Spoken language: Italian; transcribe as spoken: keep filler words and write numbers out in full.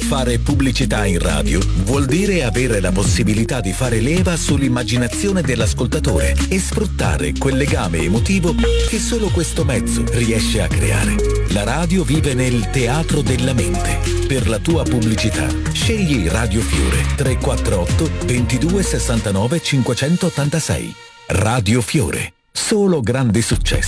Fare pubblicità in radio vuol dire avere la possibilità di fare leva sull'immaginazione dell'ascoltatore e sfruttare quel legame emotivo che solo questo mezzo riesce a creare. La radio vive nel teatro della mente. Per la tua pubblicità, scegli Radio Fiore tre quattro otto ventidue sessantanove cinquecentottantasei. Radio Fiore. Solo grandi successi.